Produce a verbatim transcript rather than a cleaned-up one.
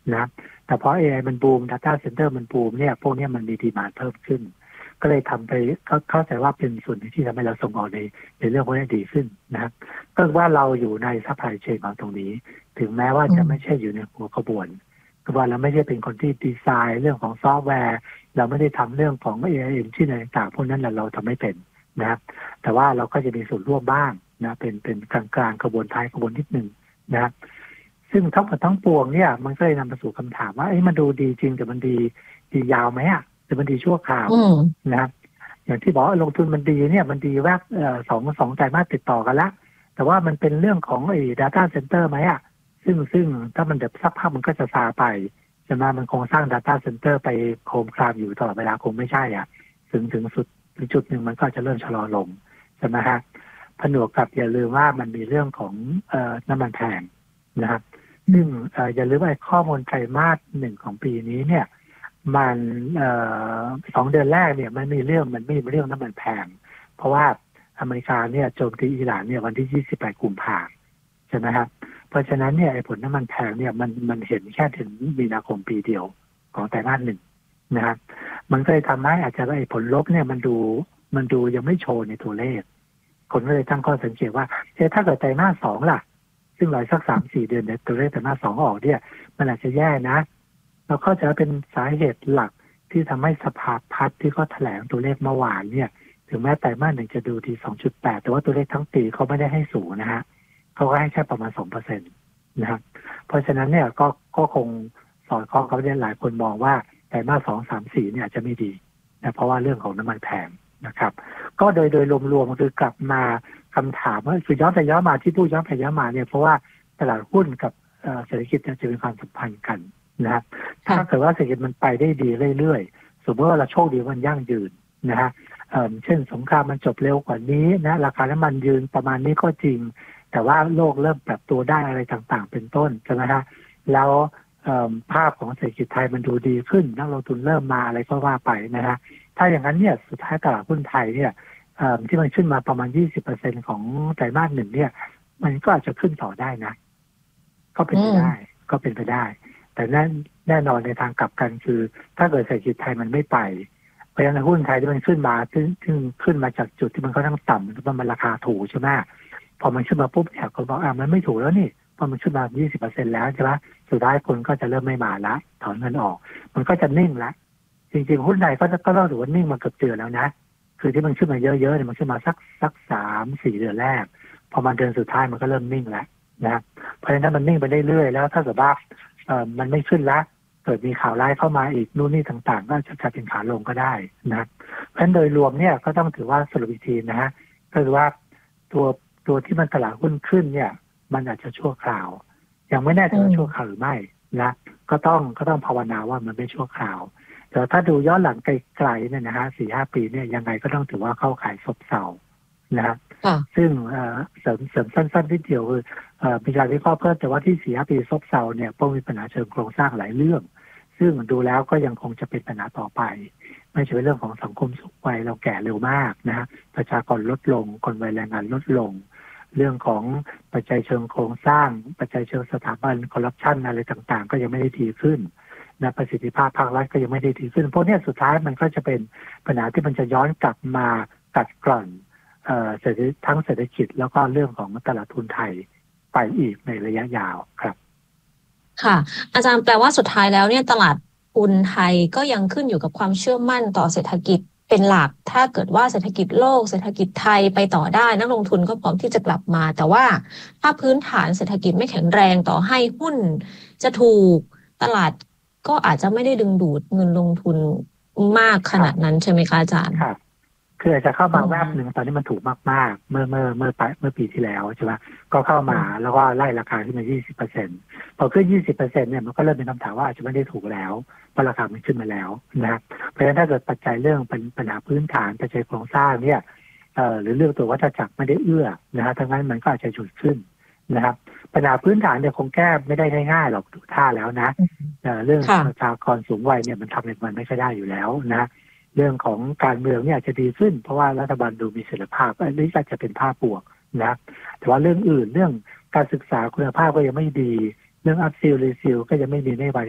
นะแต่พอ เอ ไอ มันบูม Data Center มันบูมเนี่ยพวกนี้มันมีดีมานด์เพิ่มขึ้นก็เลยทำไปเข้าใจว่าเป็นส่วนที่ทำให้เราส่งออกในในเรื่องพวกนี้ดีขึ้นนะครับก็ว่าเราอยู่ในซัพพลายเชนของตรงนี้ถึงแม้ว่าจะไม่ใช่อยู่ในหัวขบวนก็ว่าเราไม่ใช่เป็นคนที่ดีไซน์เรื่องของซอฟต์แวร์เราไม่ได้ทำเรื่องของ เอ ไอ ที่ไหนต่างๆพวกนั้นเราทำไม่เป็นนะครับแต่ว่าเราก็จะมีส่วนร่วมบ้างนะเป็นเป็นกลางๆขบวนท้ายขบวนนิดนึงนะครับซึ่งทั้งหมดทั้งปวงเนี่ยมันก็เลยนำไปสู่คำถามว่าไอ้มันดูดีจริงแต่มันดีดียาวไหมอ่ะหรือมันดีชั่วคราวนะครับอย่างที่บอกลงทุนมันดีเนี่ยมันดีแวบเอ่อสองสองไตรมาสติดต่อกันละแต่ว่ามันเป็นเรื่องของไอ้ data center ไหมอ่ะซึ่งซึ่งถ้ามันเดี๋ยวสักพักมันก็จะซาไปใช่ไหมมันคงสร้าง data center ไปโคมคลามอยู่ตลอดเวลาคงไม่ใช่อ่ะถึงถึงสุดถึงจุดหนึ่งมันก็จะเริ่มชะลอลงใช่ไหมฮะผนวกกับอย่าลืมว่ามันมีเรื่องของเอ่อน้ำมันแพงนะครับซึ่งเอ่ออย่าลืมว่าข้อมูลไตรมาสหนึ่งของปีนี้เนี่ยมันเอ่อสองเดือนแรกเนี่ยมันมีเรื่องมันไม่มีเรื่องน้ำมันแพงเพราะว่าอเมริกาเนี่ยโจมตีอิหร่านเนี่ยวันที่ยี่สิบแปดกุมภาพันธ์ใช่ไหมครับเพราะฉะนั้นเนี่ยไอ้ผลน้ำมันแพงเนี่ยมันมันเห็นแค่ถึงมีนาคมปีเดียวของไตรมาสหนึ่งนะครับมันก็เลยทำให้อาจจะไอ้ผลลบเนี่ยมันดูมันดูยังไม่โชว์ในตัวเลขคนก็เลยตั้งข้อสังเกตว่าเอ๊ะถ้าเกิดไตรมาสสองล่ะซึ่งหลายสักสามสี่เดือนเนี่ยตัวเลขไตรมาสสองออกเนี่ยมันอาจจะแย่นะเราเข้าใจเป็นสาเหตุหลักที่ทำให้สภาพัฒน์ที่เขาแถลงตัวเลขเมื่อวานเนี่ยถึงแม้ไตรมาสหนึ่งจะดูที่ สองจุดแปด แต่ว่าตัวเลขทั้งปีเขาไม่ได้ให้สูงนะฮะเขาก็ให้แค่ประมาณ สองเปอร์เซ็นต์ นะครับเพราะฉะนั้นเนี่ยก็ก็คงสอดคล้องกับที่หลายคนมองว่าไตรมาสสอง สาม สี่เนี่ยอาจจะไม่ดีนะเพราะว่าเรื่องของน้ำมันแพงนะครับก็โดยโดยรวมๆคือกลับมาคำถามว่าคือย้อนไปย้อนมาที่พูดย้อนไปย้อนมาเนี่ยเพราะว่าตลาดหุ้นกับเศรษฐกิจจะมีความสัมพันธ์กันนะถ้าเกิดว่าเศรษฐกิจมันไปได้ดีเรื่อยๆสมมติว่าเราโชคดีมันยั่งยืนนะฮะเช่นสงครามมันจบเร็วกว่านี้นะราคาน้ำมันยืนประมาณนี้ก็จริงแต่ว่าโลกเริ่มปรับตัวได้อะไรต่างๆเป็นต้นใช่ไหมฮะแล้วภาพของเศรษฐกิจไทยมันดูดีขึ้นนักลงทุนเริ่มมาอะไรก็ว่าไปนะฮะถ้าอย่างนั้นเนี่ยสุดท้ายตลาดหุ้นไทยเนี่ยที่มันขึ้นมาประมาณ ยี่สิบเปอร์เซ็นต์ ของไตรมาสหนึ่งเนี่ยมันก็อาจจะขึ้นต่อได้นะก็เป็นไปได้ก็เป็นไปได้แต่แน่แน่นอนในทางกลับกันคือถ้าเกิดเศรษฐกิจไทยมันไม่ไปเพราะฉะนั้นหุ้นไทยที่มันขึ้นมาซึ่งซึ่งขึ้นมาจากจุดที่มันค่อนข้างต่ำเพราะมันราคาถูกใช่ไหมพอมันขึ้นมาปุ๊บเนี่ยคนบอกอ่ะมันไม่ถูกแล้วนี่พอมันขึ้นมา ยี่สิบเปอร์เซ็นต์ แล้วใช่ไหมสุดท้ายคนก็จะเริ่มไม่มาละถอนเงินออกมันก็จะนิ่งละจริงๆหุ้นไทยก็ก็ต้องถือว่านิ่งมาเกือบเดือนแล้วนะคือที่มันขึ้นมาเยอะๆเนี่ยมันขึ้นมาสักสักสามสี่เดือนแรกพอมาเดือนสุดท้ายมันก็เริ่มนิ่งแล้วนะเพราะฉะนั้นมันนิ่งไปเรื่อยๆแล้วถ้าเกิดว่าเอ่อมันไม่ขึ้นละเกิดมีข่าวร้ายเข้ามาอีกนู่นนี่ต่างๆก็จะกลายเป็นขาลงก็ได้นะเพราะฉะนั้นโดยรวมเนี่ยก็ต้องถือว่าสรุปอีกทีนะฮะก็คือว่าตัวตัวที่มันตลาดหุ้นขึ้นเนี่ยมันอาจจะชั่วคราวยังไม่แน่ใจว่าชั่วคราวหรือไม่นะก็ต้องก็ต้องภาวนาว่ามันไม่ชั่วคราวแต่ถ้าดูย้อนหลังไกลๆเนี่ยนะฮะ สี่ห้า ปีเนี่ยยังไงก็ต้องถือว่าเข้าขายซบเซานะซึ่งเสริมเสริมสั้นๆนิดเดียวคือมีการวิเคราะห์เพิ่มแต่ว่าที่ สี่ห้า ปีซบเซาเนี่ยพวกมีปัญหาเชิงโครงสร้างหลายเรื่องซึ่งดูแล้วก็ยังคงจะเป็นปัญหาต่อไปไม่ใช่เป็นเรื่องของสังคมสูงวัยเราแก่เร็วมากนะฮะประชากรลดลงคนวัยแรงงานลดลงเรื่องของปัจจัยเชิงโครงสร้างปัจจัยเชิงสถาบันคอร์รัปชันอะไรต่างๆก็ยังไม่ได้ดีขึ้นนะประสิทธิภาพภาครัฐก็ยังไม่ได้ดีขึ้นเพราะเนี่ยสุดท้ายมันก็จะเป็นปัญหาที่มันจะย้อนกลับมากัดกร่อนเอ่อเศรษฐทั้งเศรษฐกิจแล้วก็เรื่องของตลาดทุนไทยไปอีกในระยะยาวครับค่ะอาจารย์แปลว่าสุดท้ายแล้วเนี่ยตลาดทุนไทยก็ยังขึ้นอยู่กับความเชื่อมั่นต่อเศรษฐกิจเป็นหลักถ้าเกิดว่าเศรษฐกิจโลกเศรษฐกิจไทยไปต่อได้นักลงทุนก็พร้อมที่จะกลับมาแต่ว่าถ้าพื้นฐานเศรษฐกิจไม่แข็งแรงต่อให้หุ้นจะถูกตลาดก็อาจจะไม่ได้ดึงดูดเงินลงทุนมากขนาดนั้นใช่ไหมคะอาจารย์ครับคืออาจจะเข้ามาแวบหนึ่งตอนนี้มันถูกมากๆเมื่อเมื่อเมื่อปลายเมื่อปีที่แล้วใช่ไหมก็เข้ามาแล้วก็ไล่ราคาขึ้นมา ยี่สิบเปอร์เซ็นต์ พอขึ้น ยี่สิบเปอร์เซ็นต์ เนี่ยมันก็เริ่มเป็นคำถามว่าอาจจะไม่ได้ถูกแล้วเพราะราคามันขึ้นมาแล้วนะครับเพราะฉะนั้นถ้าเกิดปัจจัยเรื่องเป็นปัญหาพื้นฐานปัจจัยโครงสร้างเนี่ยเอ่อหรือเรื่องตัววัฏจักรไม่ได้เอื้อนะฮะทั้งนั้นมันก็อาจจะหยุดขึ้นนะครับปัญหาพื้นฐานเนี่ยคงแก้ไม่ได้ง่ายๆหรอกดูท่าแล้วนะเอ่อเรื่องประชากรสูงวัยเนี่ยมันทำให้มันไม่ค่อยได้อยู่แล้วนะเรื่องของการเมืองเนี่ยจะดีขึ้นเพราะว่ารัฐบาลดูมีเสถียรภาพอันนี้อาจจะเป็นภาพบวกนะแต่ว่าเรื่องอื่นเรื่องการศึกษาคุณภาพก็ยังไม่ดีเรื่องอัพซิลรีซิลก็ยังไม่มีนโยบาย